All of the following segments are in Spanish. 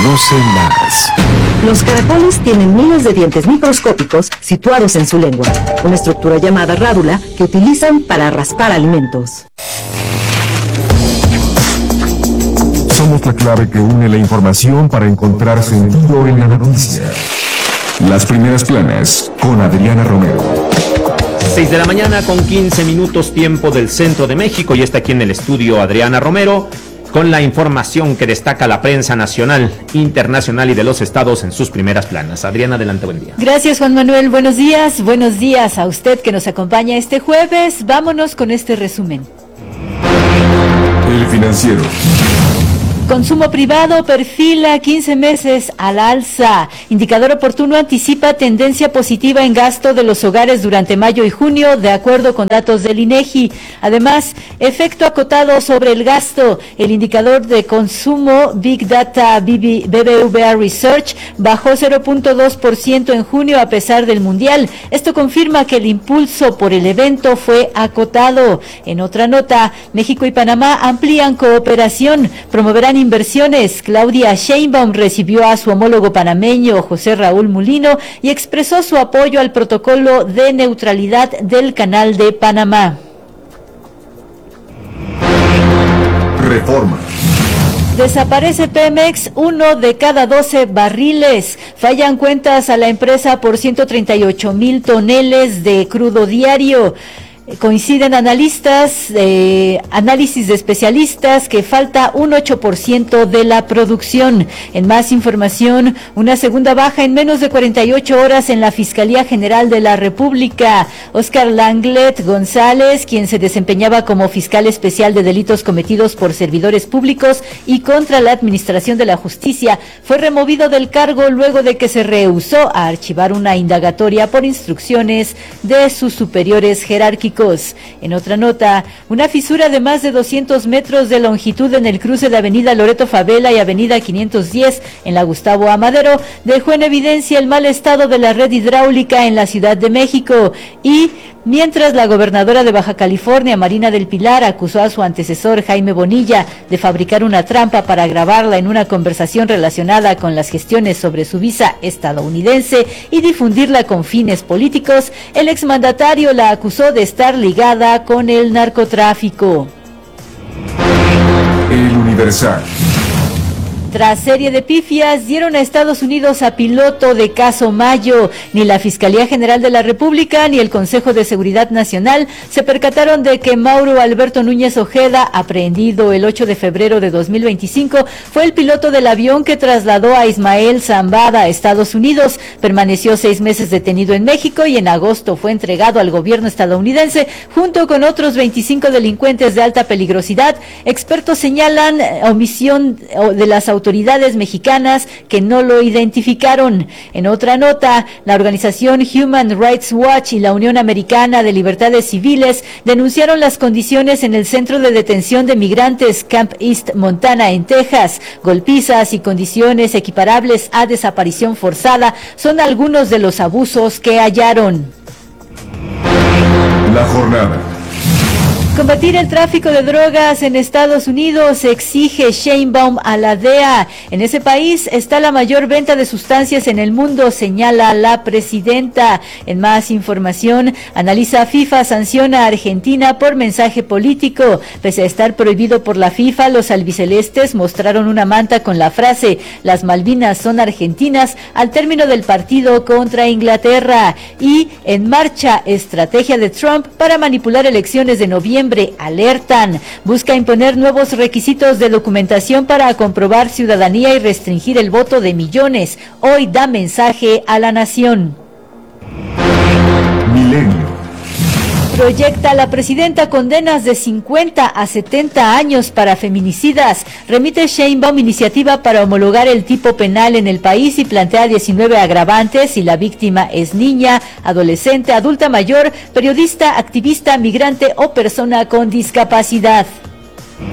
Conoce más. Los caracoles tienen miles de dientes microscópicos situados en su lengua, una estructura llamada rádula que utilizan para raspar alimentos. Somos la clave que une la información para encontrar sentido en la noticia. Las primeras planas con Adriana Romero. 6 de la mañana con 15 minutos tiempo del centro de México y está aquí en el estudio Adriana Romero con la información que destaca la prensa nacional, internacional y de los estados en sus primeras planas. Adriana, adelante, buen día. Gracias, Juan Manuel. Buenos días a usted que nos acompaña este jueves. Vámonos con este resumen. El Financiero. Consumo privado perfila 15 meses al alza. Indicador oportuno anticipa tendencia positiva en gasto de los hogares durante mayo y junio, de acuerdo con datos del INEGI. Además, efecto acotado sobre el gasto. El indicador de consumo Big Data BBVA Research bajó 0.2% en junio a pesar del Mundial. Esto confirma que el impulso por el evento fue acotado. En otra nota, México y Panamá amplían cooperación, promoverán inversiones. Claudia Sheinbaum recibió a su homólogo panameño José Raúl Mulino y expresó su apoyo al protocolo de neutralidad del Canal de Panamá. Reforma. Desaparece Pemex, 1 de cada 12 barriles. Fallan cuentas a la empresa por 138,000 toneles de crudo diario. Coinciden análisis de especialistas que falta un 8% de la producción. En más información, una segunda baja en menos de 48 horas en la Fiscalía General de la República. Óscar Langlet González, quien se desempeñaba como fiscal especial de delitos cometidos por servidores públicos y contra la Administración de la Justicia, fue removido del cargo luego de que se rehusó a archivar una indagatoria por instrucciones de sus superiores jerárquicos. En otra nota, una fisura de más de 200 metros de longitud en el cruce de Avenida Loreto Favela y Avenida 510 en la Gustavo Amadero dejó en evidencia el mal estado de la red hidráulica en la Ciudad de México. Y mientras la gobernadora de Baja California, Marina del Pilar, acusó a su antecesor Jaime Bonilla de fabricar una trampa para grabarla en una conversación relacionada con las gestiones sobre su visa estadounidense y difundirla con fines políticos, el exmandatario la acusó de estar ligada con el narcotráfico. El Universal. Tras serie de pifias, dieron a Estados Unidos a piloto de caso Mayo. Ni la Fiscalía General de la República ni el Consejo de Seguridad Nacional se percataron de que Mauro Alberto Núñez Ojeda, aprehendido el 8 de febrero de 2025, fue el piloto del avión que trasladó a Ismael Zambada a Estados Unidos. Permaneció 6 meses detenido en México y en agosto fue entregado al gobierno estadounidense junto con otros 25 delincuentes de alta peligrosidad. Expertos señalan omisión de las autoridades mexicanas que no lo identificaron. En otra nota, la organización Human Rights Watch y la Unión Americana de Libertades Civiles denunciaron las condiciones en el centro de detención de migrantes Camp East Montana en Texas. Golpizas y condiciones equiparables a desaparición forzada son algunos de los abusos que hallaron. La jornada. Combatir el tráfico de drogas en Estados Unidos exige Sheinbaum a la DEA. En ese país está la mayor venta de sustancias en el mundo, señala la presidenta. En más información, analiza FIFA sanciona a Argentina por mensaje político. Pese a estar prohibido por la FIFA, los albicelestes mostraron una manta con la frase "Las Malvinas son argentinas" al término del partido contra Inglaterra. Y en marcha, estrategia de Trump para manipular elecciones de noviembre. Alertan. Busca imponer nuevos requisitos de documentación para comprobar ciudadanía y restringir el voto de millones. Hoy da mensaje a la nación. Milenio. Proyecta la presidenta condenas de 50 a 70 años para feminicidas. Remite Sheinbaum iniciativa para homologar el tipo penal en el país y plantea 19 agravantes si la víctima es niña, adolescente, adulta mayor, periodista, activista, migrante o persona con discapacidad.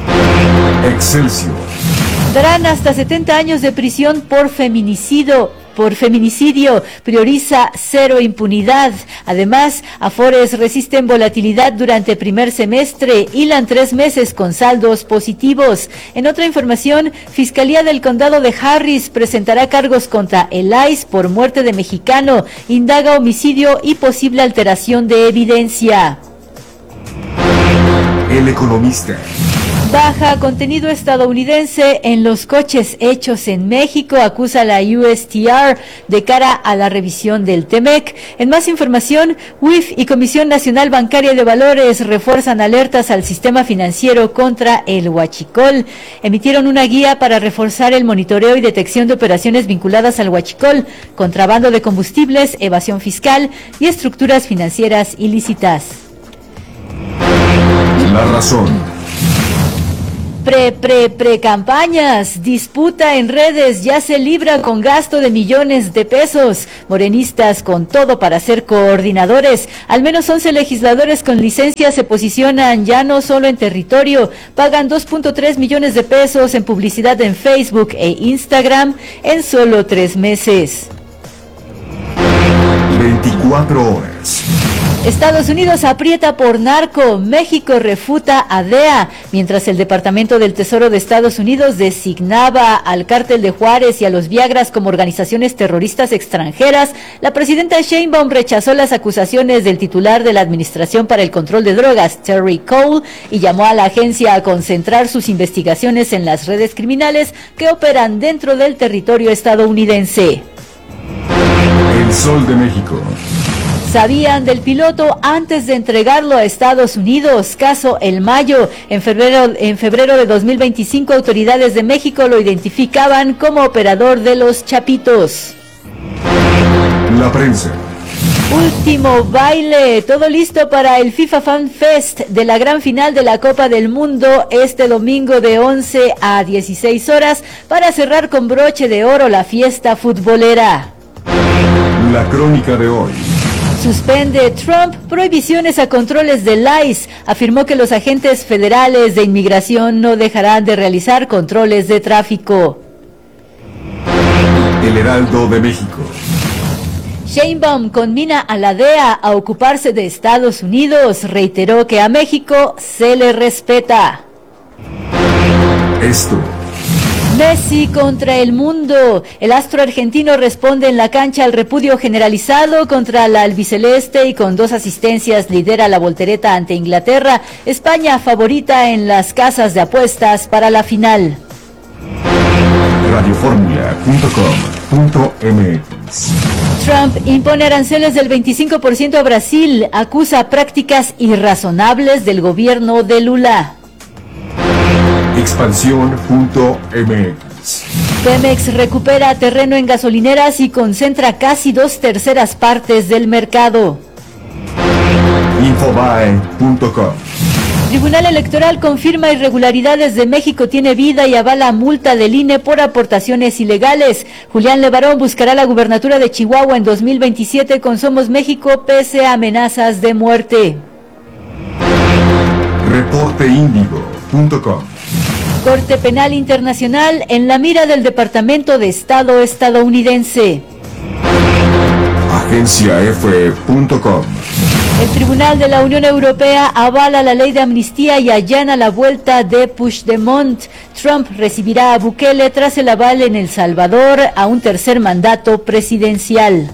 Excelsior. Darán hasta 70 años de prisión por feminicidio. por feminicidio, prioriza cero impunidad. Además, Afores resisten volatilidad durante primer semestre, hilan 3 meses con saldos positivos. En otra información, Fiscalía del Condado de Harris presentará cargos contra el ICE por muerte de mexicano, indaga homicidio y posible alteración de evidencia. El Economista. Baja contenido estadounidense en los coches hechos en México, acusa la USTR de cara a la revisión del TEMEC. En más información, UIF y Comisión Nacional Bancaria de Valores refuerzan alertas al sistema financiero contra el huachicol. Emitieron una guía para reforzar el monitoreo y detección de operaciones vinculadas al huachicol, contrabando de combustibles, evasión fiscal y estructuras financieras ilícitas. La Razón. Pre-campañas, disputa en redes, ya se libra con gasto de millones de pesos. Morenistas con todo para ser coordinadores. Al menos 11 legisladores con licencia se posicionan ya no solo en territorio, pagan 2.3 millones de pesos en publicidad en Facebook e Instagram en solo 3 meses. 24 horas. Estados Unidos aprieta por narco, México refuta a DEA, mientras el Departamento del Tesoro de Estados Unidos designaba al Cártel de Juárez y a los Viagras como organizaciones terroristas extranjeras. La presidenta Sheinbaum rechazó las acusaciones del titular de la Administración para el Control de Drogas, Terry Cole, y llamó a la agencia a concentrar sus investigaciones en las redes criminales que operan dentro del territorio estadounidense. El Sol de México. Sabían del piloto antes de entregarlo a Estados Unidos. Caso El Mayo. En febrero de 2025, autoridades de México lo identificaban como operador de los Chapitos. La Prensa. Último baile. Todo listo para el FIFA Fan Fest de la gran final de la Copa del Mundo este domingo de 11 a 16 horas para cerrar con broche de oro la fiesta futbolera. La Crónica de hoy. Suspende Trump prohibiciones a controles del ICE. Afirmó que los agentes federales de inmigración no dejarán de realizar controles de tráfico. El Heraldo de México. Sheinbaum conmina a la DEA a ocuparse de Estados Unidos. Reiteró que a México se le respeta. Esto. Messi contra el mundo. El astro argentino responde en la cancha al repudio generalizado contra la albiceleste y con 2 asistencias lidera la voltereta ante Inglaterra. España favorita en las casas de apuestas para la final. Radioformula.com.mx. Trump impone aranceles del 25% a Brasil. Acusa prácticas irrazonables del gobierno de Lula. Expansión.mx. Pemex recupera terreno en gasolineras y concentra casi 2/3 partes del mercado. Infobae.com. Tribunal Electoral confirma irregularidades de México tiene vida y avala multa del INE por aportaciones ilegales. Julián Levarón buscará la gubernatura de Chihuahua en 2027 con Somos México pese a amenazas de muerte. Reporteindigo.com. Corte Penal Internacional en la mira del Departamento de Estado estadounidense. AgenciaF.com. El Tribunal de la Unión Europea avala la ley de amnistía y allana la vuelta de Puigdemont. Trump recibirá a Bukele tras el aval en El Salvador a un tercer mandato presidencial.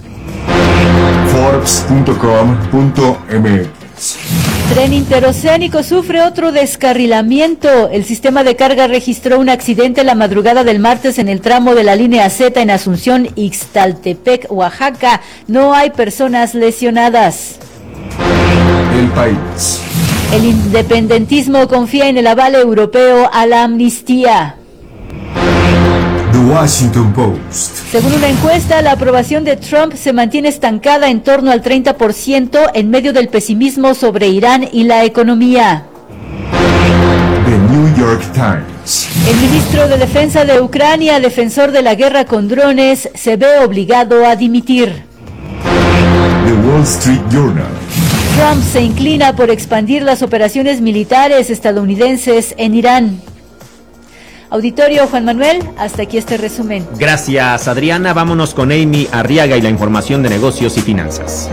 Forbes.com.mx. Tren interoceánico sufre otro descarrilamiento. El sistema de carga registró un accidente la madrugada del martes en el tramo de la línea Z en Asunción, Ixtaltepec, Oaxaca. No hay personas lesionadas. El País. El independentismo confía en el aval europeo a la amnistía. The Washington Post. Según una encuesta, la aprobación de Trump se mantiene estancada en torno al 30% en medio del pesimismo sobre Irán y la economía. The New York Times. El ministro de Defensa de Ucrania, defensor de la guerra con drones, se ve obligado a dimitir. The Wall Street Journal. Trump se inclina por expandir las operaciones militares estadounidenses en Irán. Auditorio, Juan Manuel, hasta aquí este resumen. Gracias, Adriana. Vámonos con Amy Arriaga y la información de negocios y finanzas.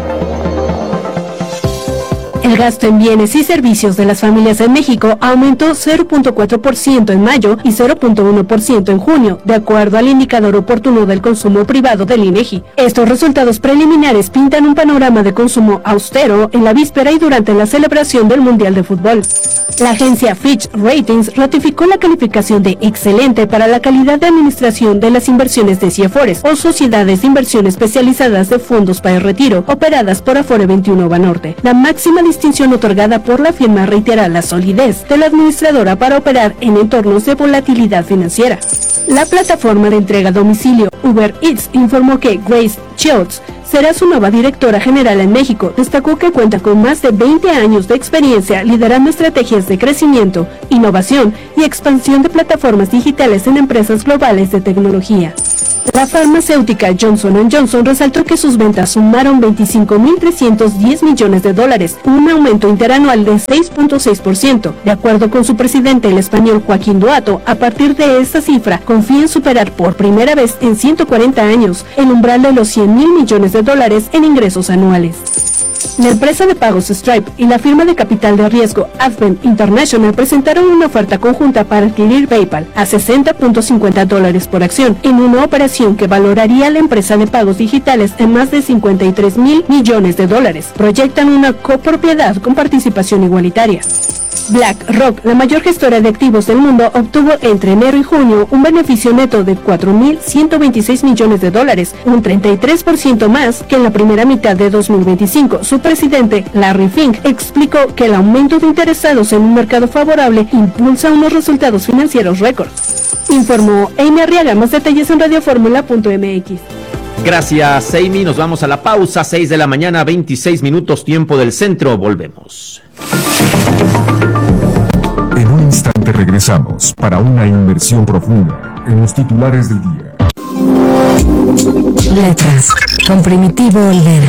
El gasto en bienes y servicios de las familias en México aumentó 0.4% en mayo y 0.1% en junio, de acuerdo al indicador oportuno del consumo privado del INEGI. Estos resultados preliminares pintan un panorama de consumo austero en la víspera y durante la celebración del Mundial de Fútbol. La agencia Fitch Ratings ratificó la calificación de excelente para la calidad de administración de las inversiones de CIEFORES o sociedades de inversión especializadas de fondos para el retiro, operadas por Afore 21 Banorte. La máxima distinción otorgada por la firma reitera la solidez de la administradora para operar en entornos de volatilidad financiera. La plataforma de entrega a domicilio Uber Eats informó que Grace Shields será su nueva directora general en México. Destacó que cuenta con más de 20 años de experiencia liderando estrategias de crecimiento, innovación y expansión de plataformas digitales en empresas globales de tecnología. La farmacéutica Johnson & Johnson resaltó que sus ventas sumaron $25.310 millones, un aumento interanual de 6.6%. De acuerdo con su presidente, el español Joaquín Duato, a partir de esta cifra, confía en superar por primera vez en 140 años el umbral de los $100.000 millones en ingresos anuales. La empresa de pagos Stripe y la firma de capital de riesgo Advent International presentaron una oferta conjunta para adquirir PayPal a $60.50 por acción, en una operación que valoraría a la empresa de pagos digitales en más de $53.000 millones. Proyectan una copropiedad con participación igualitaria. BlackRock, la mayor gestora de activos del mundo, obtuvo entre enero y junio un beneficio neto de $4.126 millones, un 33% más que en la primera mitad de 2025. Su presidente, Larry Fink, explicó que el aumento de interesados en un mercado favorable impulsa unos resultados financieros récord. Informó Amy Arriaga. Más detalles en radioformula.mx. Gracias, Amy. Nos vamos a la pausa. 6 de la mañana, 26 minutos, tiempo del centro. Volvemos. En un instante regresamos para una inmersión profunda en los titulares del día. Letras, con Primitivo Olvera.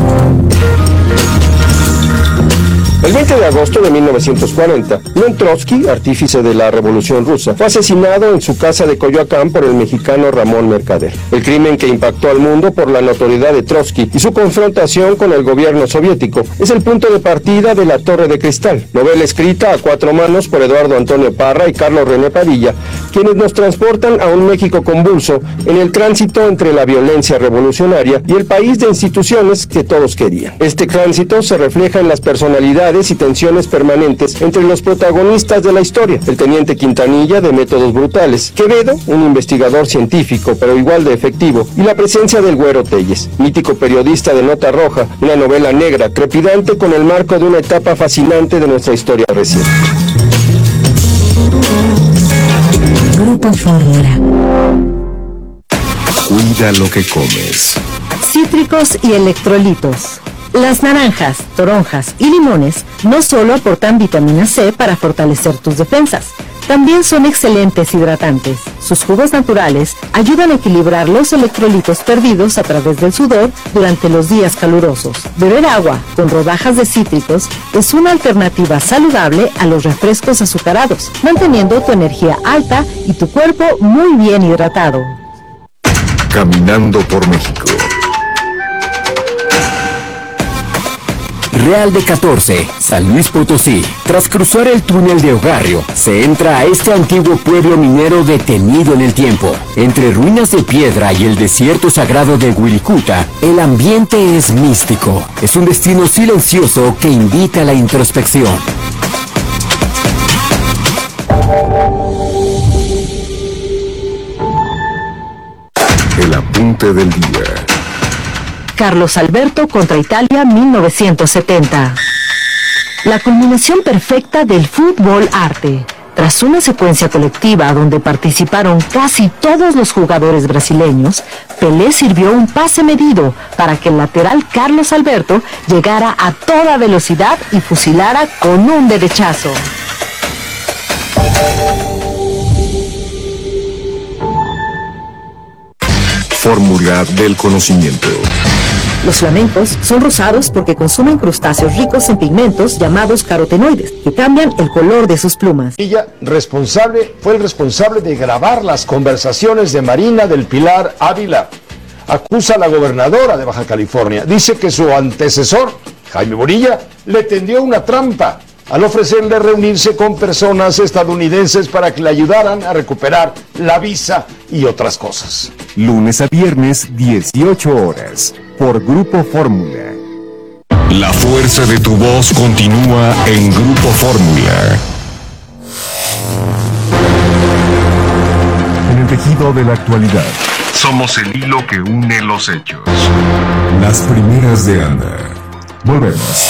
El 20 de agosto de 1940, León Trotsky, artífice de la Revolución Rusa, fue asesinado en su casa de Coyoacán por el mexicano Ramón Mercader. El crimen que impactó al mundo por la notoriedad de Trotsky y su confrontación con el gobierno soviético es el punto de partida de La Torre de Cristal, novela escrita a cuatro manos por Eduardo Antonio Parra y Carlos René Padilla, quienes nos transportan a un México convulso en el tránsito entre la violencia revolucionaria y el país de instituciones que todos querían. Este tránsito se refleja en las personalidades y tensiones permanentes entre los protagonistas de la historia: el teniente Quintanilla, de métodos brutales; Quevedo, un investigador científico pero igual de efectivo; y la presencia del Güero Telles, mítico periodista de Nota Roja, una novela negra trepidante con el marco de una etapa fascinante de nuestra historia reciente. Grupo Fórmula. Cuida lo que comes. Cítricos y electrolitos. Las naranjas, toronjas y limones no solo aportan vitamina C para fortalecer tus defensas, también son excelentes hidratantes. Sus jugos naturales ayudan a equilibrar los electrolitos perdidos a través del sudor durante los días calurosos. Beber agua con rodajas de cítricos es una alternativa saludable a los refrescos azucarados, manteniendo tu energía alta y tu cuerpo muy bien hidratado. Caminando por México. Real de 14, San Luis Potosí. Tras cruzar el túnel de Ogarrio, se entra a este antiguo pueblo minero detenido en el tiempo. Entre ruinas de piedra y el desierto sagrado de Huiricuta, el ambiente es místico. Es un destino silencioso que invita a la introspección. El apunte del día. Carlos Alberto contra Italia 1970. La culminación perfecta del fútbol arte. Tras una secuencia colectiva donde participaron casi todos los jugadores brasileños, Pelé sirvió un pase medido para que el lateral Carlos Alberto llegara a toda velocidad y fusilara con un derechazo. Fórmula del conocimiento. Los flamencos son rosados porque consumen crustáceos ricos en pigmentos llamados carotenoides, que cambian el color de sus plumas. Ella fue el responsable de grabar las conversaciones de Marina del Pilar Ávila. Acusa a la gobernadora de Baja California. Dice que su antecesor, Jaime Bonilla, le tendió una trampa al ofrecerle reunirse con personas estadounidenses para que le ayudaran a recuperar la visa y otras cosas. Lunes a viernes, 18 horas, por Grupo Fórmula. La fuerza de tu voz continúa en Grupo Fórmula. En el tejido de la actualidad, somos el hilo que une los hechos. Las primeras de Anda. Volvemos.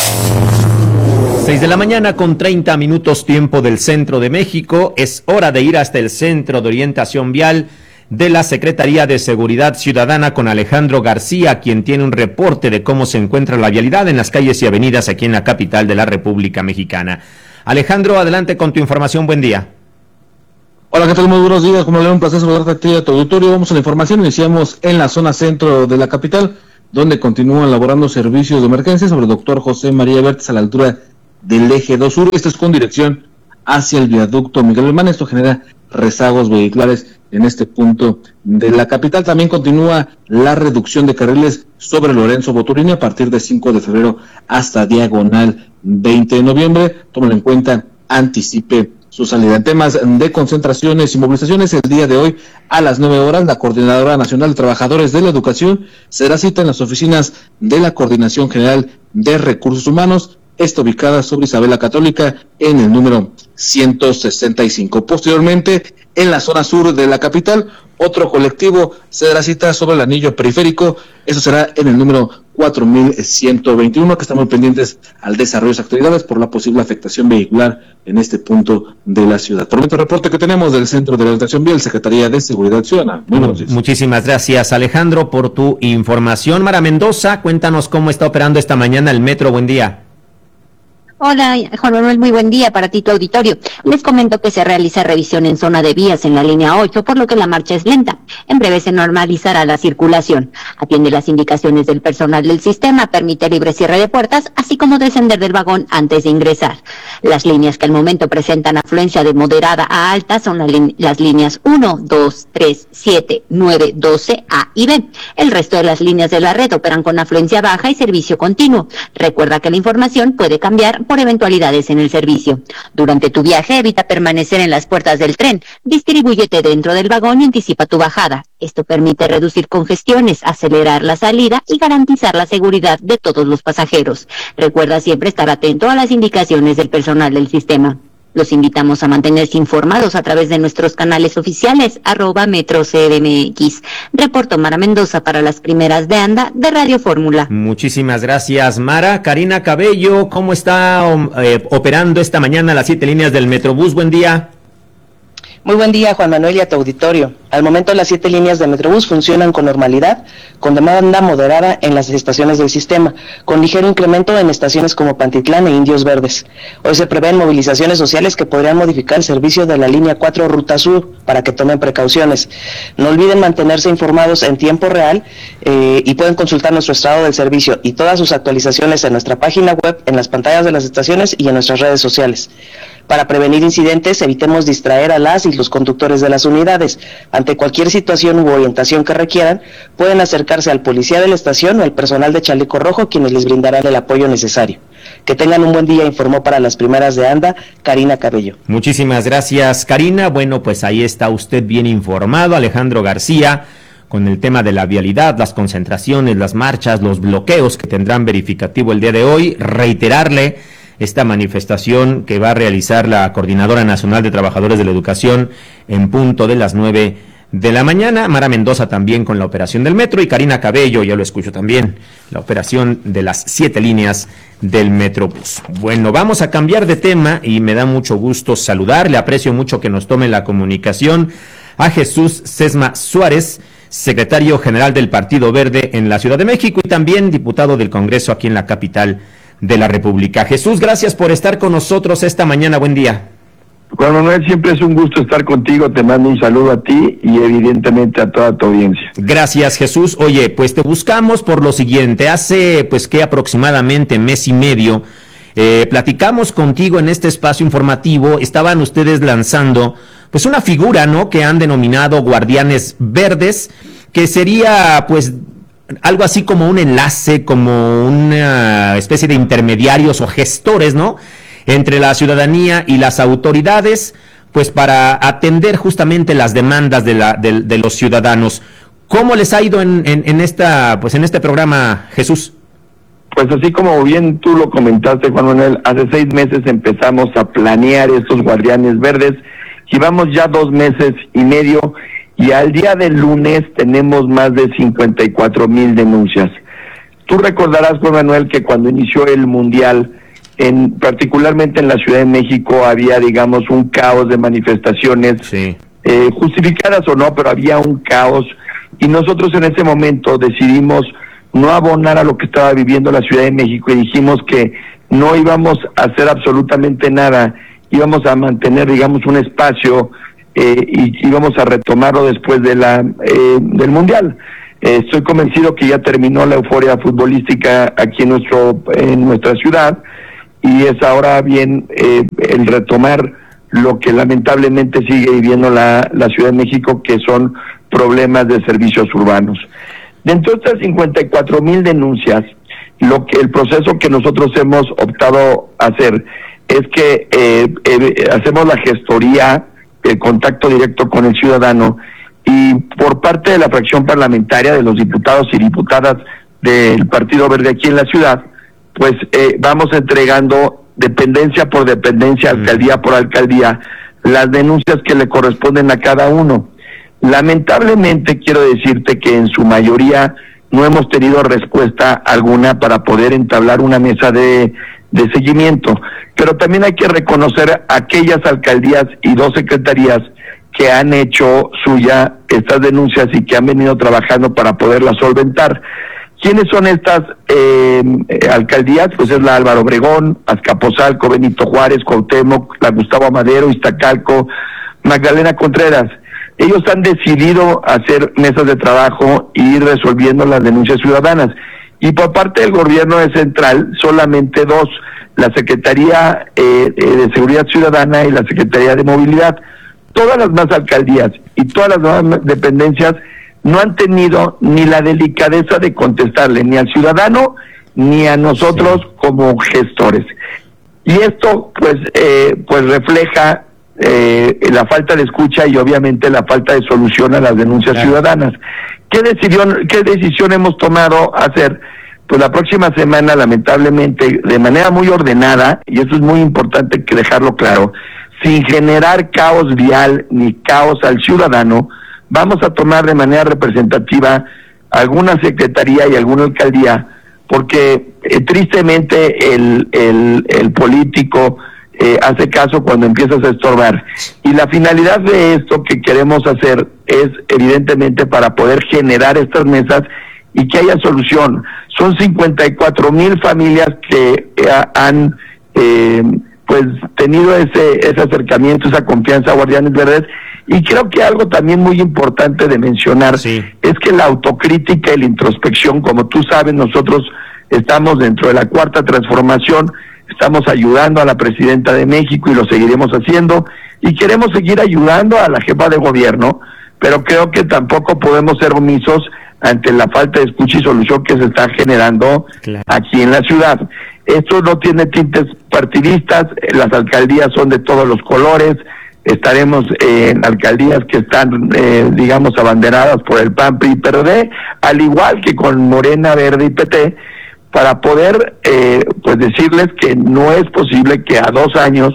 6 de la mañana con 30 minutos tiempo del centro de México. Es hora de ir hasta el Centro de Orientación Vial de la Secretaría de Seguridad Ciudadana con Alejandro García, quien tiene un reporte de cómo se encuentra la vialidad en las calles y avenidas aquí en la capital de la República Mexicana. Alejandro, adelante con tu información. Buen día. Hola, ¿qué tal? Muy buenos días. Como le un placer saludarte a ti y a tu auditorio. Vamos a la información. Iniciamos en la zona centro de la capital, donde continúan laborando servicios de emergencia sobre el doctor José María Bertes a la altura del eje 2 sur. Esto es con dirección hacia el viaducto Miguel Alemán. Esto genera rezagos vehiculares en este punto de la capital. También continúa la reducción de carriles sobre Lorenzo Boturini a partir de 5 de febrero hasta diagonal 20 de noviembre. Tómalo en cuenta, anticipe su salida. En temas de concentraciones y movilizaciones, el día de hoy a las 9 horas, la Coordinadora Nacional de Trabajadores de la Educación se dará cita en las oficinas de la Coordinación General de Recursos Humanos, esta ubicada sobre Isabela Católica en el número 165. Posteriormente, en la zona sur de la capital, otro colectivo se dará cita sobre el anillo periférico. Eso será en el número 4121, que estamos pendientes al desarrollo de actividades por la posible afectación vehicular en este punto de la ciudad. Por el reporte que tenemos del Centro de Orientación Vial, Secretaría de Seguridad Ciudadana. Muy buenos días. Muchísimas gracias, Alejandro, por tu información. Mara Mendoza, cuéntanos cómo está operando esta mañana el metro. Buen día. Hola, Juan Manuel, muy buen día para ti, tu auditorio. Les comento que se realiza revisión en zona de vías en la línea 8, por lo que la marcha es lenta. En breve se normalizará la circulación. Atiende las indicaciones del personal del sistema, permite libre cierre de puertas, así como descender del vagón antes de ingresar. Las líneas que al momento presentan afluencia de moderada a alta son las líneas 1, 2, 3, 7, 9, 12, A y B. El resto de las líneas de la red operan con afluencia baja y servicio continuo. Recuerda que la información puede cambiar por eventualidades en el servicio. Durante tu viaje, evita permanecer en las puertas del tren. Distribúyete dentro del vagón y anticipa tu bajada. Esto permite reducir congestiones, acelerar la salida y garantizar la seguridad de todos los pasajeros. Recuerda siempre estar atento a las indicaciones del personal del sistema. Los invitamos a mantenerse informados a través de nuestros canales oficiales, @MetroCDMX. Reporto Mara Mendoza para las primeras de Anda de Radio Fórmula. Muchísimas gracias, Mara. Karina Cabello, ¿cómo está operando esta mañana las 7 líneas del Metrobús? Buen día. Muy buen día, Juan Manuel, y a tu auditorio. Al momento las 7 líneas de Metrobús funcionan con normalidad, con demanda moderada en las estaciones del sistema, con ligero incremento en estaciones como Pantitlán e Indios Verdes. Hoy se prevén movilizaciones sociales que podrían modificar el servicio de la línea 4 Ruta Sur, para que tomen precauciones. No olviden mantenerse informados en tiempo real y pueden consultar nuestro estado del servicio y todas sus actualizaciones en nuestra página web, en las pantallas de las estaciones y en nuestras redes sociales. Para prevenir incidentes, evitemos distraer a las y los conductores de las unidades. Ante cualquier situación u orientación que requieran, pueden acercarse al policía de la estación o al personal de chaleco rojo, quienes les brindarán el apoyo necesario. Que tengan un buen día, informó para las primeras de Anda, Karina Cabello. Muchísimas gracias, Karina. Bueno, pues ahí está usted bien informado, Alejandro García, con el tema de la vialidad, las concentraciones, las marchas, los bloqueos que tendrán verificativo el día de hoy. Reiterarle esta manifestación que va a realizar la Coordinadora Nacional de Trabajadores de la Educación en punto de las 9 de la mañana. Mara Mendoza también con la operación del metro y Karina Cabello, ya lo escucho también, la operación de las 7 líneas del Metrobús. Bueno, vamos a cambiar de tema y me da mucho gusto saludarle, aprecio mucho que nos tome la comunicación a Jesús Sesma Suárez, secretario general del Partido Verde en la Ciudad de México y también diputado del Congreso aquí en la capital de la República. Jesús, gracias por estar con nosotros esta mañana. Buen día. Juan Manuel, siempre es un gusto estar contigo, te mando un saludo a ti y evidentemente a toda tu audiencia. Gracias, Jesús. Oye, pues te buscamos por lo siguiente, hace pues que aproximadamente mes y medio platicamos contigo en este espacio informativo, estaban ustedes lanzando pues una figura, ¿no?, que han denominado Guardianes Verdes, que sería pues algo así como un enlace, como una especie de intermediarios o gestores, ¿no?, entre la ciudadanía y las autoridades, pues para atender justamente las demandas de los ciudadanos. ¿Cómo les ha ido en este programa, Jesús? Pues así como bien tú lo comentaste, Juan Manuel, hace 6 meses empezamos a planear estos Guardianes Verdes, llevamos ya 2 meses y medio y al día del lunes tenemos más de 54,000 denuncias. Tú recordarás, Juan Manuel, que cuando inició el Mundial, particularmente en la Ciudad de México, había, digamos, un caos de manifestaciones, sí, justificadas o no, pero había un caos, y nosotros en ese momento decidimos no abonar a lo que estaba viviendo la Ciudad de México y dijimos que no íbamos a hacer absolutamente nada, íbamos a mantener, digamos, un espacio y íbamos a retomarlo después de del Mundial. Estoy convencido que ya terminó la euforia futbolística aquí en nuestra ciudad, y es ahora bien el retomar lo que lamentablemente sigue viviendo la Ciudad de México, que son problemas de servicios urbanos. Dentro de estas 54,000 denuncias, el proceso que nosotros hemos optado a hacer es que hacemos la gestoría, el contacto directo con el ciudadano, y por parte de la fracción parlamentaria de los diputados y diputadas del Partido Verde aquí en la ciudad, pues vamos entregando dependencia por dependencia, alcaldía por alcaldía, las denuncias que le corresponden a cada uno. Lamentablemente quiero decirte que en su mayoría no hemos tenido respuesta alguna para poder entablar una mesa de seguimiento, pero también hay que reconocer aquellas alcaldías y 2 secretarías que han hecho suya estas denuncias y que han venido trabajando para poderlas solventar. ¿Quiénes son estas alcaldías? Pues es la Álvaro Obregón, Azcapotzalco, Benito Juárez, Cuauhtémoc, la Gustavo Amadero, Iztacalco, Magdalena Contreras. Ellos han decidido hacer mesas de trabajo y ir resolviendo las denuncias ciudadanas. Y por parte del gobierno central, solamente 2, la Secretaría de Seguridad Ciudadana y la Secretaría de Movilidad. Todas las más alcaldías y todas las demás dependencias no han tenido ni la delicadeza de contestarle ni al ciudadano ni a nosotros como gestores. Y esto pues refleja la falta de escucha y obviamente la falta de solución a las denuncias ciudadanas. ¿Qué decisión hemos tomado hacer? Pues la próxima semana, lamentablemente, de manera muy ordenada, y eso es muy importante que dejarlo claro, sin generar caos vial ni caos al ciudadano, vamos a tomar de manera representativa alguna secretaría y alguna alcaldía, porque tristemente el político hace caso cuando empiezas a estorbar. Y la finalidad de esto que queremos hacer es evidentemente para poder generar estas mesas y que haya solución. Son 54,000 familias que han pues tenido ese acercamiento, esa confianza a Guardianes Verdes, y creo que algo también muy importante de mencionar es que la autocrítica y la introspección, como tú sabes, nosotros estamos dentro de la Cuarta Transformación, estamos ayudando a la Presidenta de México y lo seguiremos haciendo, y queremos seguir ayudando a la jefa de gobierno, pero creo que tampoco podemos ser omisos ante la falta de escucha y solución que se está generando aquí en la ciudad. Esto no tiene tintes partidistas, las alcaldías son de todos los colores, estaremos en alcaldías que están, digamos, abanderadas por el PAN, PRI y PRD, al igual que con Morena, Verde y PT, para poder pues decirles que no es posible que a 2 años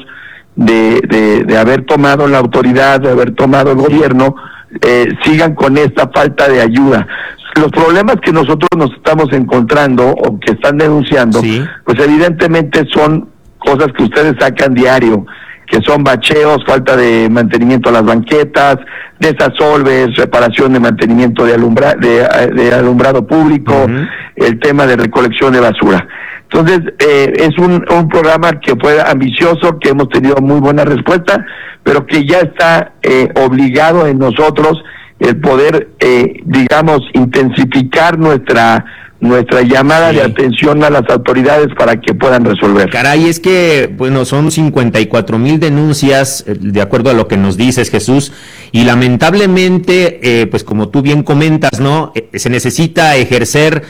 de haber tomado la autoridad, de haber tomado el gobierno, sigan con esta falta de ayuda. Los problemas que nosotros nos estamos encontrando o que están denunciando, pues evidentemente son cosas que ustedes sacan diario, que son bacheos, falta de mantenimiento a las banquetas, desasolves, reparación de mantenimiento de alumbrado público, el tema de recolección de basura. Entonces, es un programa que fue ambicioso, que hemos tenido muy buena respuesta, pero que ya está obligado en nosotros el poder, digamos, intensificar nuestra llamada de atención a las autoridades para que puedan resolver. Caray, es que, bueno, son 54,000 denuncias, de acuerdo a lo que nos dices, Jesús, y lamentablemente, pues como tú bien comentas, ¿no? Se necesita ejercer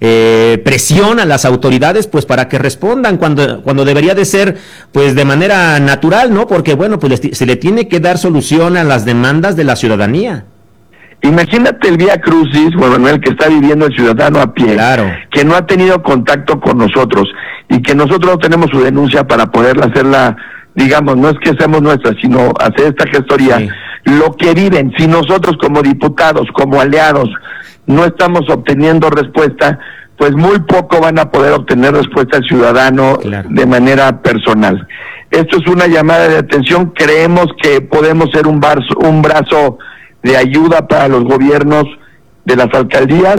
presión a las autoridades, pues para que respondan cuando debería de ser, pues de manera natural, ¿no? Porque, bueno, pues se le tiene que dar solución a las demandas de la ciudadanía. Imagínate el vía crucis, Juan Manuel, que está viviendo el ciudadano a pie, claro, que no ha tenido contacto con nosotros y que nosotros no tenemos su denuncia para poderla hacerla, digamos, no es que seamos nuestras, sino hacer esta gestoría. Sí. Lo que viven, si nosotros como diputados, como aliados, no estamos obteniendo respuesta, pues muy poco van a poder obtener respuesta al ciudadano, claro, de manera personal. Esto es una llamada de atención, creemos que podemos ser un brazo de ayuda para los gobiernos de las alcaldías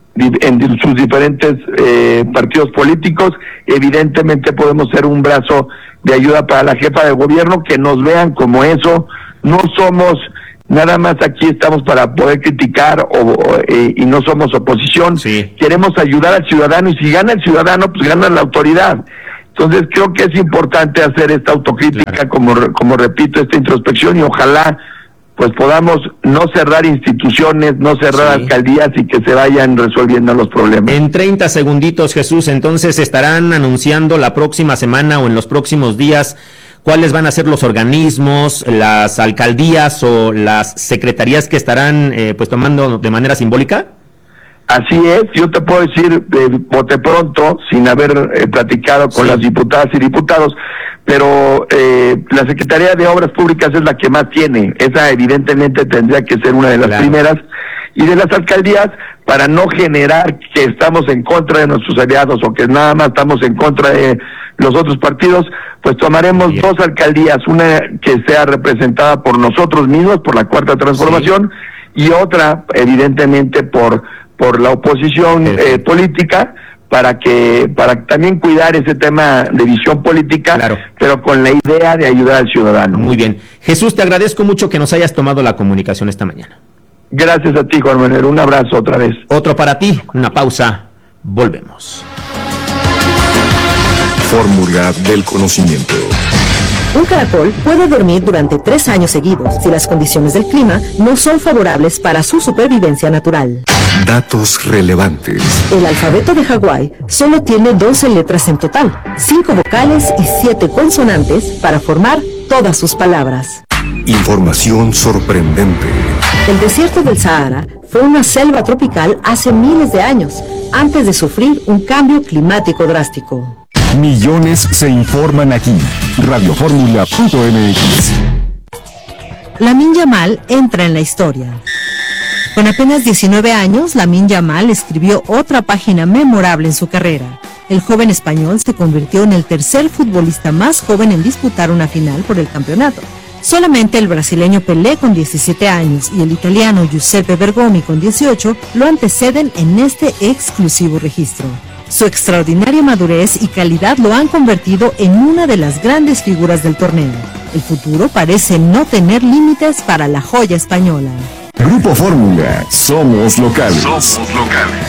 en sus diferentes partidos políticos. Evidentemente podemos ser un brazo de ayuda para la jefa de gobierno, que nos vean como eso. No somos nada más aquí, estamos para poder criticar y no somos oposición. Sí. Queremos ayudar al ciudadano, y si gana el ciudadano, pues gana la autoridad. Entonces creo que es importante hacer esta autocrítica, claro, como repito, esta introspección, y ojalá pues podamos no cerrar instituciones, no cerrar alcaldías, y que se vayan resolviendo los problemas. En 30 segunditos, Jesús, entonces estarán anunciando la próxima semana o en los próximos días cuáles van a ser los organismos, las alcaldías o las secretarías que estarán pues tomando de manera simbólica. Así es, yo te puedo decir bote pronto, sin haber platicado con las diputadas y diputados, pero la Secretaría de Obras Públicas es la que más tiene, esa evidentemente tendría que ser una de las primeras, y de las alcaldías, para no generar que estamos en contra de nuestros aliados o que nada más estamos en contra de los otros partidos, pues tomaremos dos alcaldías, una que sea representada por nosotros mismos, por la Cuarta Transformación, y otra evidentemente por la oposición política, para también cuidar ese tema de visión política, claro, pero con la idea de ayudar al ciudadano. Muy bien. Jesús, te agradezco mucho que nos hayas tomado la comunicación esta mañana. Gracias a ti, Juan Manuel. Un abrazo otra vez. Otro para ti. Una pausa. Volvemos. Fórmula del conocimiento. Un caracol puede dormir durante 3 años seguidos si las condiciones del clima no son favorables para su supervivencia natural. Datos relevantes. El alfabeto de Hawái solo tiene 12 letras en total, 5 vocales y 7 consonantes para formar todas sus palabras. Información sorprendente. El desierto del Sahara fue una selva tropical hace miles de años, antes de sufrir un cambio climático drástico. Millones se informan aquí. Radioformula.mx. Lamine Yamal entra en la historia. Con apenas 19 años, Lamine Yamal escribió otra página memorable en su carrera. El joven español se convirtió en el tercer futbolista más joven en disputar una final por el campeonato. Solamente el brasileño Pelé con 17 años y el italiano Giuseppe Bergomi con 18 lo anteceden en este exclusivo registro. Su extraordinaria madurez y calidad lo han convertido en una de las grandes figuras del torneo. El futuro parece no tener límites para la joya española. Grupo Fórmula, somos locales. Somos locales.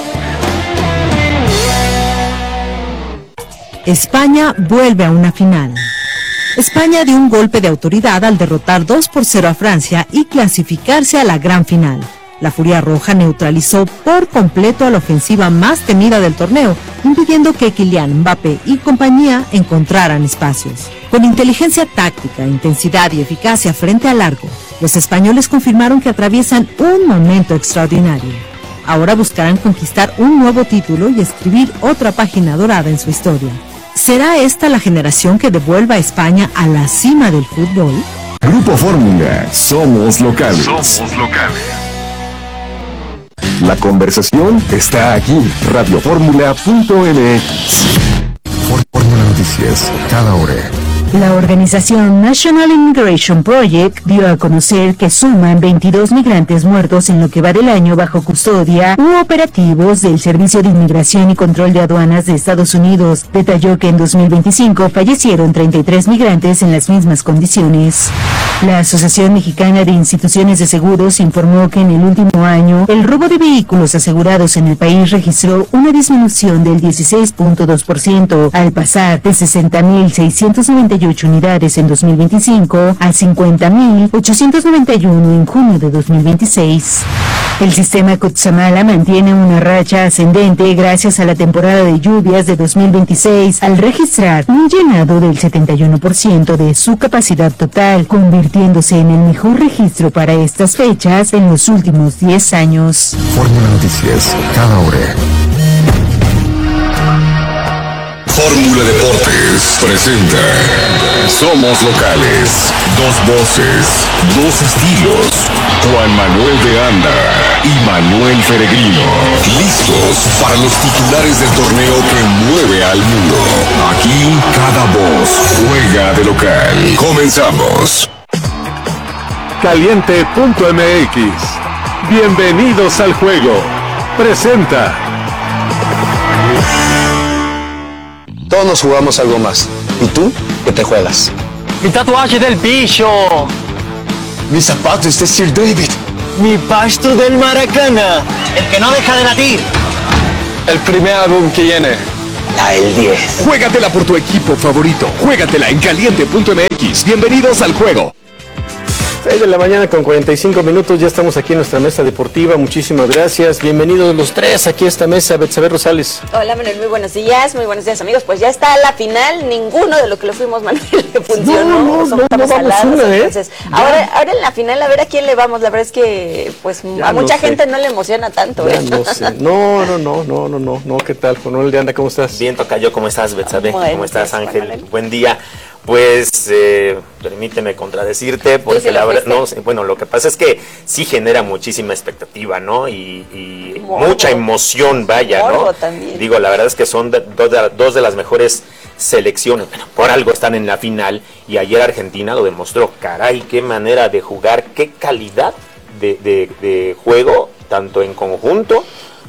España vuelve a una final. España dio un golpe de autoridad al derrotar 2-0 a Francia y clasificarse a la gran final. La Furia Roja neutralizó por completo a la ofensiva más temida del torneo, impidiendo que Kylian Mbappé y compañía encontraran espacios. Con inteligencia táctica, intensidad y eficacia frente al arco, los españoles confirmaron que atraviesan un momento extraordinario. Ahora buscarán conquistar un nuevo título y escribir otra página dorada en su historia. ¿Será esta la generación que devuelva a España a la cima del fútbol? Grupo Fórmula, somos locales. Somos locales. La conversación está aquí. Radioformula.mx. Fórmula Noticias, cada hora. La organización National Immigration Project dio a conocer que suman 22 migrantes muertos en lo que va del año bajo custodia u operativos del Servicio de Inmigración y Control de Aduanas de Estados Unidos. Detalló que en 2025 fallecieron 33 migrantes en las mismas condiciones. La Asociación Mexicana de Instituciones de Seguros informó que en el último año el robo de vehículos asegurados en el país registró una disminución del 16.2% al pasar de 60.698 unidades en 2025 a 50.891 en junio de 2026. El sistema Cutzamala mantiene una racha ascendente gracias a la temporada de lluvias de 2026 al registrar un llenado del 71% de su capacidad total, convirtiéndose en el mejor registro para estas fechas en los últimos 10 años. Fórmula Noticias, cada hora. Fórmula Deportes presenta Somos Locales. Dos voces, dos estilos. Juan Manuel de Anda y Manuel Peregrino. Listos para los titulares del torneo que mueve al mundo. Aquí cada voz juega de local. Comenzamos. Caliente.mx. Bienvenidos al juego. Presenta. Todos nos jugamos algo más. ¿Y tú? ¿Qué te juegas? Mi tatuaje del bicho. Mis zapatos de Sir David. Mi pasto del Maracana. El que no deja de latir. El primer álbum que viene. La del 10. Juégatela por tu equipo favorito. Juégatela en Caliente.mx. Bienvenidos al juego. 6 de la mañana con 45 minutos, ya estamos aquí en nuestra mesa deportiva, muchísimas gracias, bienvenidos los tres aquí a esta mesa. Betsabe Rosales. Hola Manuel, muy buenos días amigos, pues ya está la final, ninguno de lo que lo fuimos Manuel que funcionó, no vamos una, entonces, ahora en la final a ver a quién le vamos, la verdad es que pues ya a mucha gente no le emociona tanto. No sé, no, ¿qué tal? Juan Manuel de Anda, ¿cómo estás? Bien, tocayo, ¿cómo estás, Betsabe? ¿Cómo estás, Ángel? Manuel. Buen día. Pues permíteme contradecirte, porque la verdad, lo que pasa es que sí genera muchísima expectativa, ¿no? Y mucha emoción, vaya, ¿no? También. Digo, la verdad es que son dos de las mejores selecciones, bueno, por algo están en la final, y ayer Argentina lo demostró. Caray, qué manera de jugar, qué calidad de juego, tanto en conjunto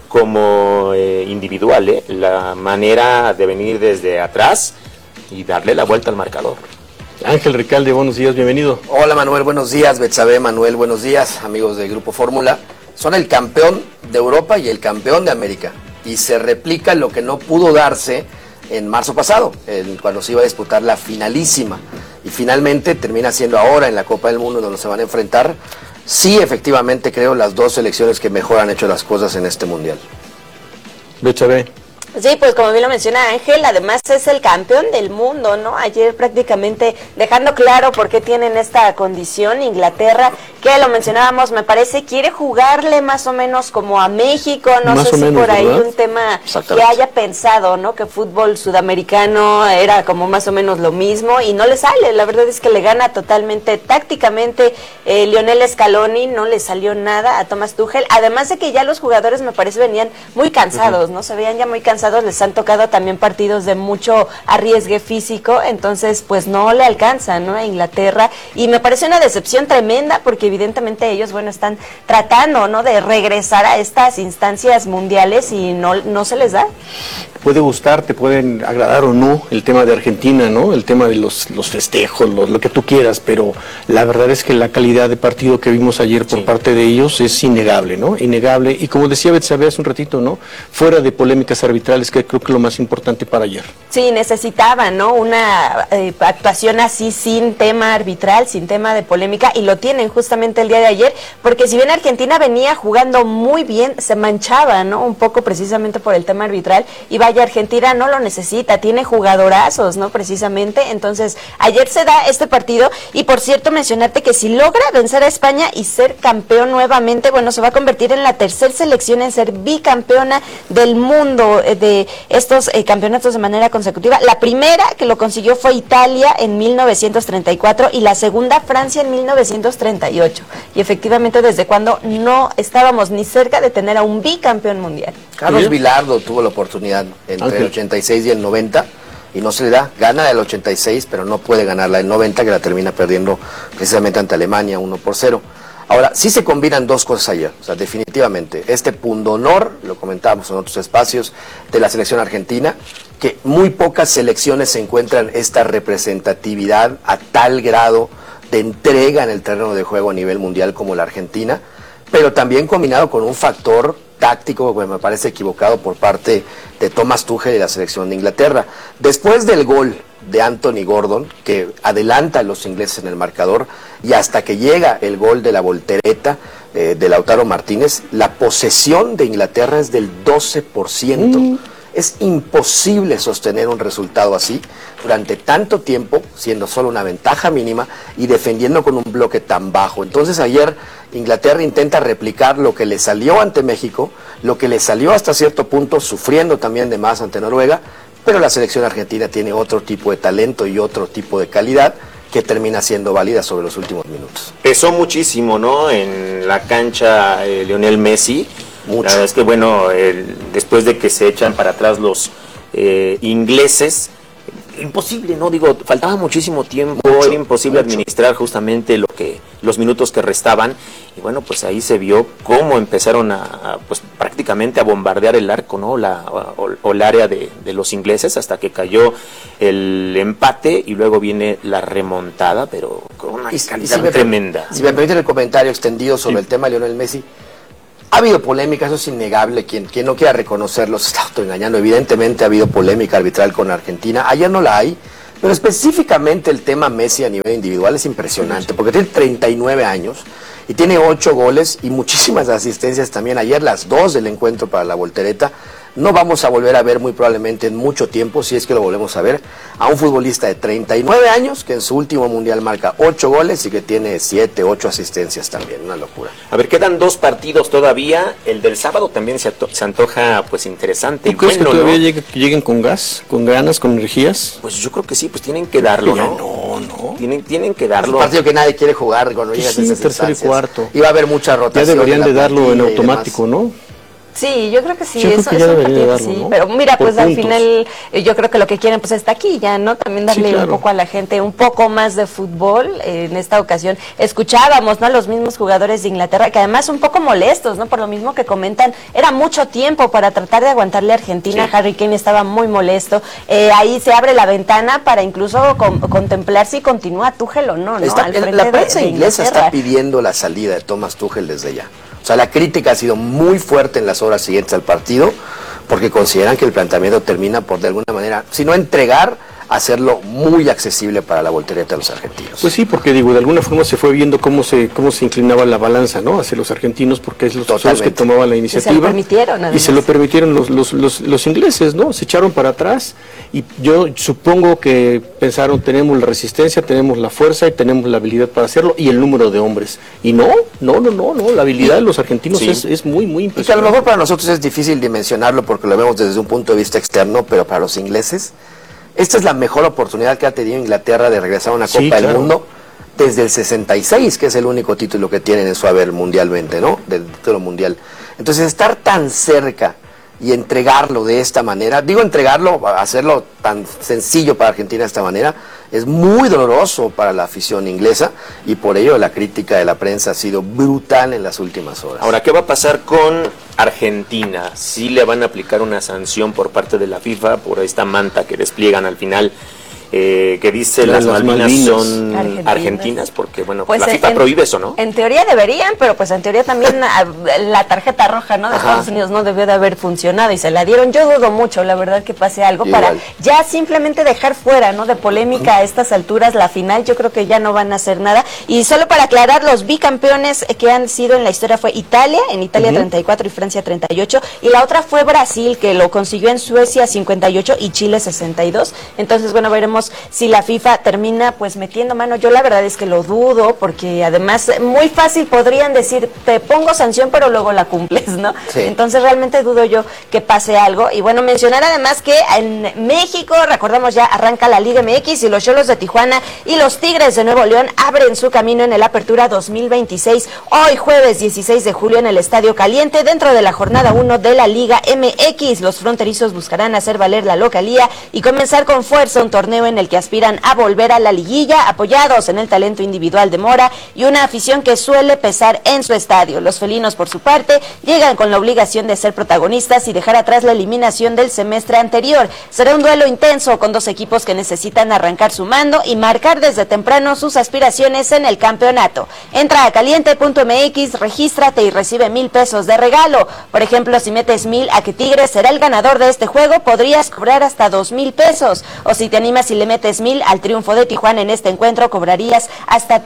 como individual, la manera de venir desde atrás y darle la vuelta al marcador. Ángel Recalde, buenos días, bienvenido. Hola Manuel, buenos días. Betsabe, Manuel, buenos días, amigos de Grupo Fórmula. Son el campeón de Europa y el campeón de América. Y se replica lo que no pudo darse en marzo pasado, cuando se iba a disputar la finalísima. Y finalmente termina siendo ahora en la Copa del Mundo donde se van a enfrentar. Sí, efectivamente creo las dos selecciones que mejor han hecho las cosas en este mundial. Betsabe. Sí, pues como bien lo menciona Ángel, además es el campeón del mundo, ¿no? Ayer prácticamente dejando claro por qué tienen esta condición Inglaterra, que lo mencionábamos, me parece, quiere jugarle más o menos como a México, no sé si por ahí un tema que haya pensado, ¿no? Que fútbol sudamericano era como más o menos lo mismo y no le sale, la verdad es que le gana totalmente tácticamente Lionel Scaloni, no le salió nada a Thomas Tuchel, además de que ya los jugadores me parece venían muy cansados, ¿no? Se veían ya muy cansados, les han tocado también partidos de mucho arriesgue físico, entonces pues no le alcanza, ¿no? A Inglaterra, y me parece una decepción tremenda porque evidentemente ellos, están tratando, ¿no? De regresar a estas instancias mundiales y no se les da. Puede gustar, te pueden agradar o no el tema de Argentina, ¿no? El tema de los festejos, lo que tú quieras, pero la verdad es que la calidad de partido que vimos ayer por parte de ellos es innegable, ¿no? Innegable, y como decía Betsabe hace un ratito, ¿no? Fuera de polémicas arbitrales, que creo que lo más importante para ayer. Sí, necesitaba, ¿no? Una actuación así sin tema arbitral, sin tema de polémica, y lo tienen justamente el día de ayer, porque si bien Argentina venía jugando muy bien, se manchaba, ¿no? Un poco precisamente por el tema arbitral, y vaya, Argentina no lo necesita, tiene jugadorazos, ¿no? Precisamente, entonces ayer se da este partido, y por cierto mencionarte que si logra vencer a España y ser campeón nuevamente, se va a convertir en la tercera selección en ser bicampeona del mundo de estos campeonatos de manera consecutiva. La primera que lo consiguió fue Italia en 1934 y la segunda Francia en 1938, y efectivamente desde cuando no estábamos ni cerca de tener a un bicampeón mundial. Carlos Bilardo tuvo la oportunidad entre el 86 y el 90, y no se le da. Gana la del 86, pero no puede ganar la del 90, que la termina perdiendo precisamente ante Alemania 1-0. Ahora, sí se combinan dos cosas ayer, o sea, definitivamente. Este pundonor, lo comentábamos en otros espacios, de la selección argentina, que muy pocas selecciones se encuentran esta representatividad a tal grado de entrega en el terreno de juego a nivel mundial como la Argentina, pero también combinado con un factor táctico que me parece equivocado por parte de Thomas Tuchel y la selección de Inglaterra. Después del gol de Anthony Gordon, que adelanta a los ingleses en el marcador, y hasta que llega el gol de la voltereta de Lautaro Martínez, la posesión de Inglaterra es del 12%. Es imposible sostener un resultado así durante tanto tiempo, siendo solo una ventaja mínima y defendiendo con un bloque tan bajo. Entonces ayer Inglaterra intenta replicar lo que le salió ante México, lo que le salió hasta cierto punto, sufriendo también de más ante Noruega, pero la selección argentina tiene otro tipo de talento y otro tipo de calidad que termina siendo válida sobre los últimos minutos. Pesó muchísimo, ¿no?, en la cancha Lionel Messi. Mucho. La verdad es que, bueno, después de que se echan para atrás los ingleses, imposible, ¿no? Digo, faltaba muchísimo tiempo, era imposible administrar justamente los minutos que restaban, y bueno, pues ahí se vio cómo empezaron pues prácticamente a bombardear el arco, ¿no? O el área de los ingleses, hasta que cayó el empate, y luego viene la remontada, pero con una calidad tremenda. Si me permiten el comentario extendido sobre el tema de Lionel Messi, ha habido polémica, eso es innegable, quien no quiera reconocerlo se está autoengañando. Evidentemente ha habido polémica arbitral con Argentina, ayer no la hay, pero específicamente el tema Messi a nivel individual es impresionante, porque tiene 39 años y tiene 8 goles y muchísimas asistencias también, ayer las 2 del encuentro para la voltereta. No vamos a volver a ver muy probablemente en mucho tiempo, si es que lo volvemos a ver, a un futbolista de 39 años que en su último mundial marca 8 goles y que tiene 7, 8 asistencias también, una locura. A ver, quedan 2 partidos todavía, el del sábado también se antoja pues interesante. ¿Tú crees que todavía lleguen con gas, con ganas, con energías? Pues yo creo que sí, pues tienen que darlo, ¿no? No. Tienen que darlo. Es un partido que nadie quiere jugar cuando llegas a esas tercero y cuarto. Y va a haber mucha rotación. Ya deberían de darlo en automático, ¿no? Sí, yo creo que sí, yo eso creo que es un partido, darlo, sí, ¿no? pero mira, Por pues al puntos. final yo creo que lo que quieren pues es taquilla, ¿no? También darle Sí, claro. un poco a la gente, un poco más de fútbol. En esta ocasión escuchábamos, ¿no?, a los mismos jugadores de Inglaterra, que además un poco molestos, ¿no?, por lo mismo que comentan, era mucho tiempo para tratar de aguantarle a Argentina. Sí. Harry Kane estaba muy molesto, ahí se abre la ventana para incluso contemplar si continúa Tuchel o no, ¿no? La prensa inglesa está pidiendo la salida de Thomas Tuchel desde ya. O sea, la crítica ha sido muy fuerte en las horas siguientes al partido, porque consideran que el planteamiento termina por, de alguna manera, si no entregar, hacerlo muy accesible para la voltereta de los argentinos. Pues sí, porque digo, de alguna forma se fue viendo cómo se inclinaba la balanza, ¿no?, hacia los argentinos, porque es los que tomaban la iniciativa. Y se lo permitieron, además. Y se lo permitieron los ingleses, ¿no? Se echaron para atrás, y yo supongo que pensaron, tenemos la resistencia, tenemos la fuerza y tenemos la habilidad para hacerlo, y el número de hombres. Y no, la habilidad de los argentinos es muy, muy impresionante. Y que a lo mejor para nosotros es difícil dimensionarlo porque lo vemos desde un punto de vista externo, pero para los ingleses esta es la mejor oportunidad que ha tenido Inglaterra de regresar a una Copa del Mundo desde el 66, que es el único título que tienen en su haber mundialmente, ¿no? Del título mundial. Entonces, estar tan cerca y entregarlo de esta manera, digo entregarlo, hacerlo tan sencillo para Argentina de esta manera, es muy doloroso para la afición inglesa, y por ello la crítica de la prensa ha sido brutal en las últimas horas. Ahora, ¿qué va a pasar con Argentina? ¿Sí le van a aplicar una sanción por parte de la FIFA por esta manta que despliegan al final? Que dice las Malvinas son argentinas, porque bueno, pues la FIFA prohíbe eso, ¿no? En teoría deberían, pero pues en teoría también la tarjeta roja, ¿no?, de Estados Unidos no debió de haber funcionado y se la dieron. Yo dudo mucho, la verdad, que pase algo para ya simplemente dejar fuera, ¿no?, de polémica a estas alturas la final. Yo creo que ya no van a hacer nada. Y solo para aclarar, los bicampeones que han sido en la historia fue Italia, en Italia 34 y Francia 38, y la otra fue Brasil, que lo consiguió en Suecia 58 y Chile 62. Entonces, bueno, veremos veremos si la FIFA termina pues metiendo mano. Yo la verdad es que lo dudo, porque además muy fácil podrían decir, te pongo sanción, pero luego la cumples, ¿no? Sí. Entonces realmente dudo yo que pase algo. Y bueno, mencionar además que en México, recordamos ya, arranca la Liga MX y los Xolos de Tijuana y los Tigres de Nuevo León abren su camino en el Apertura 2026, hoy jueves 16 de julio en el Estadio Caliente, dentro de la jornada 1 de la Liga MX. Los fronterizos buscarán hacer valer la localía y comenzar con fuerza un torneo en el que aspiran a volver a la liguilla, apoyados en el talento individual de Mora y una afición que suele pesar en su estadio. Los felinos, por su parte, llegan con la obligación de ser protagonistas y dejar atrás la eliminación del semestre anterior. Será un duelo intenso con dos equipos que necesitan arrancar sumando y marcar desde temprano sus aspiraciones en el campeonato. Entra a caliente.mx, regístrate y recibe 1,000 pesos de regalo. Por ejemplo, si metes 1,000 a que Tigres será el ganador de este juego, podrías cobrar hasta 2,000 pesos. O si te animas y le metes 1,000 al triunfo de Tijuana en este encuentro, cobrarías hasta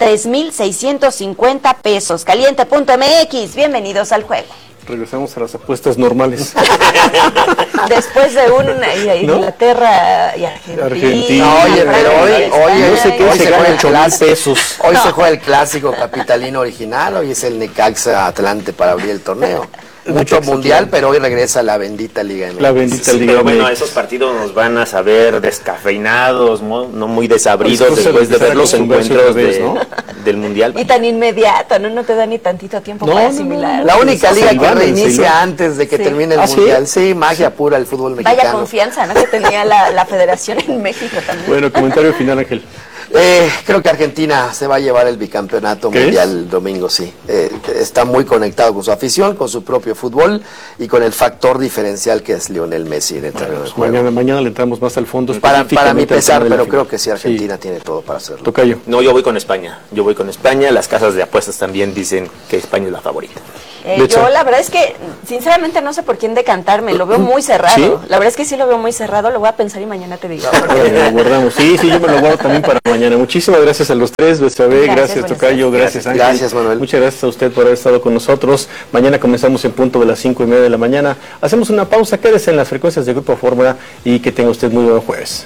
3,650 pesos. Caliente.mx, bienvenidos al juego. Regresamos a las apuestas normales. Después de Inglaterra y Argentina. Oye, pero hoy no sé qué, se gana 8,000 pesos. Hoy se juega el clásico capitalino original, hoy es el Necaxa Atlante para abrir el torneo. Mucho mundial, pero hoy regresa la bendita Liga MX. La bendita Liga MX. Pero bueno, esos partidos nos van a saber descafeinados, no muy desabridos pues después de ver los encuentros del mundial. Y tan inmediato, no te da ni tantito tiempo para asimilar. La única liga que reinicia antes de que termine el mundial. Sí, magia pura el fútbol mexicano. Vaya confianza, ¿no? Que tenía la federación en México también. Bueno, comentario final, Ángel. Creo que Argentina se va a llevar el bicampeonato mundial el domingo, sí. Está muy conectado con su afición, con su propio fútbol y con el factor diferencial que es Lionel Messi en el terreno del juego. Mañana le entramos más al fondo. Para mi pesar, pero creo que sí, Argentina tiene todo para hacerlo. Tocayo. No, yo voy con España. Las casas de apuestas también dicen que España es la favorita. Yo la verdad es que sinceramente no sé por quién decantarme, lo veo muy cerrado. ¿Sí? La verdad es que sí lo veo muy cerrado, lo voy a pensar y mañana te digo. Lo guardamos. Sí, yo me lo guardo también para mañana. Muchísimas gracias a los tres, Betsabe, gracias Tocayo, gracias Ángel. Gracias, Manuel. Muchas gracias a usted por haber estado con nosotros. Mañana comenzamos en punto de las 5:30 de la mañana. Hacemos una pausa, quédese en las frecuencias de Grupo Fórmula y que tenga usted muy buen jueves.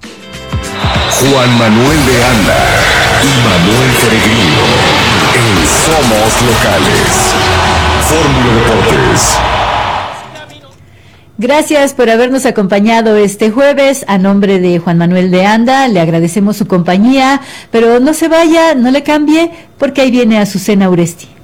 Juan Manuel de Anda y Manuel Peregrino en Somos Locales. Fórmula Deportes. Gracias por habernos acompañado este jueves. A nombre de Juan Manuel de Anda, le agradecemos su compañía, pero no se vaya, no le cambie, porque ahí viene Azucena Uresti.